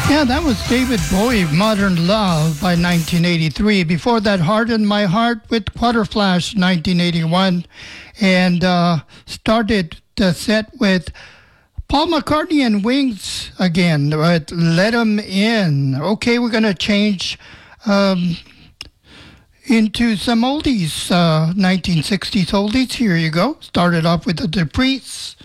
Yeah, that was David Bowie, Modern Love by 1983. Before that, Harden My Heart with Quarterflash 1981. And started the set with Paul McCartney and Wings again, but Let 'Em In. Okay, we're going to change into some oldies, 1960s oldies. Here you go. Started off with the Priests.